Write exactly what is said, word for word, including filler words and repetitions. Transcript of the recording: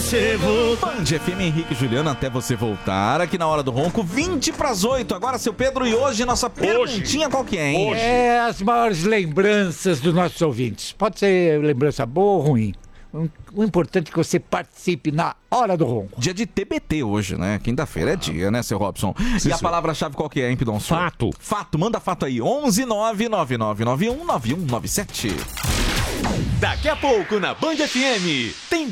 você voltar. Band F M, Henrique e Juliano, até você voltar. Aqui na Hora do Ronco, vinte para as oito. Agora, seu Pedro, e hoje nossa perguntinha qual que é, hein? Hoje. É as maiores lembranças dos nossos ouvintes. Pode ser lembrança boa ou ruim. O importante é que você participe na Hora do Ronco. Dia de T B T hoje, né? Quinta-feira é dia, né, seu Robson? Sim, e a palavra-chave qual que é, hein, Pidonço? Fato. Fato, manda fato aí. onze nove nove nove nove um nove um nove sete. Daqui a pouco na Band F M tem